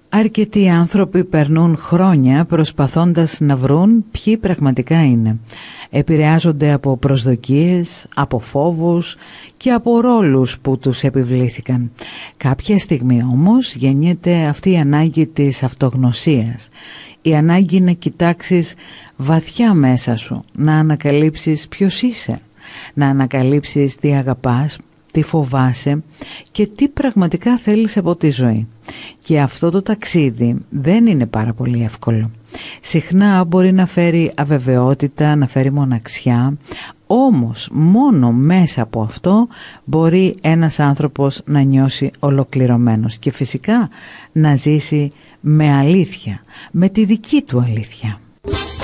Αρκετοί άνθρωποι περνούν χρόνια προσπαθώντας να βρουν ποιοι πραγματικά είναι. Επηρεάζονται από προσδοκίες, από φόβους και από ρόλους που τους επιβλήθηκαν. Κάποια στιγμή όμως γεννιέται αυτή η ανάγκη της αυτογνωσίας. Η ανάγκη να κοιτάξεις βαθιά μέσα σου, να ανακαλύψεις ποιος είσαι, να ανακαλύψεις τι αγαπάς, τι φοβάσαι και τι πραγματικά θέλεις από τη ζωή. Και αυτό το ταξίδι δεν είναι πάρα πολύ εύκολο. Συχνά μπορεί να φέρει αβεβαιότητα, να φέρει μοναξιά, όμως μόνο μέσα από αυτό μπορεί ένας άνθρωπος να νιώσει ολοκληρωμένος και φυσικά να ζήσει με αλήθεια, με τη δική του αλήθεια.